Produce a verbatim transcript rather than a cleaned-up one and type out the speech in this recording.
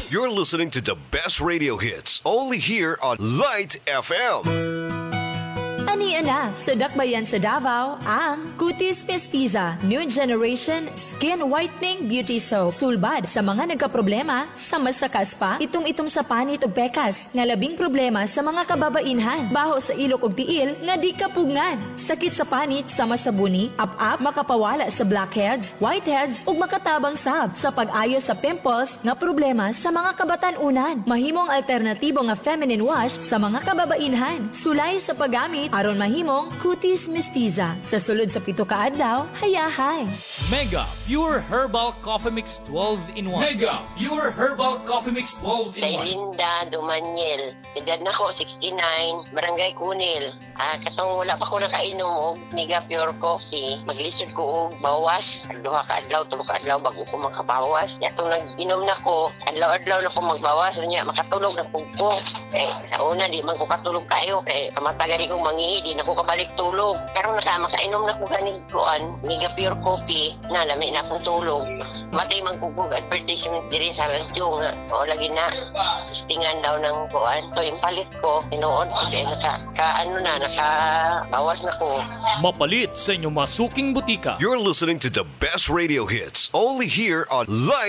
You're listening to the best radio hits only here on Light F M. Ania na sa dakbayan sa Davao ang Cutis Mestiza New Generation Skin Whitening Beauty Soap. Sulbad sa mga nagkaproblema sa masakas pa, itom-itom sa panit ug pekas, nga labing problema sa mga kababainhan, baho sa ilok ug tiil nga di kapugngan, sakit sa panit sa masabuni, up-up, makapawala sa blackheads, whiteheads ug makatabang sab sa pag-ayo sa pimples nga problema sa mga kabatan-unan. Mahimong alternatibo nga feminine wash sa mga kababainhan. Sulay sa paggamit aron mahimong Cutis Mestiza. Sa sulod sa pito ka adlaw, hayahay. Mega Pure Herbal Coffee Mix twelve in one. Mega Pure Herbal Coffee Mix twelve in Kay one. Linda Dumaniel. Edad na ko, sixty-nine, Barangay Kunil. Ah, katong wala pa ko nakainom og Mega Pure Coffee. Maglisod ko og bawas. Duha ka adlaw, tulo ka adlaw bago ko makabawas. Ya tong nag-inom na ko, adlaw-adlaw na ko magbawas. Nya makatulog na ko ko. Eh, sa una di man ko katulog kayo kay kamatagari kong mangihi, di na ko kabalik tulog. Pero naka makainom na ko ganig kuan, Mega Pure Coffee. Na lami na akong tulog. Matay magkugug advertisement diri sa radyo nga. O lagi na istingan daw ng kuan. So yung palit ko, tinuod ko kaya naka, ka, ano na, naka bawas na ko. Mapalit sa inyong masuking butika. You're listening to the best radio hits only here on Light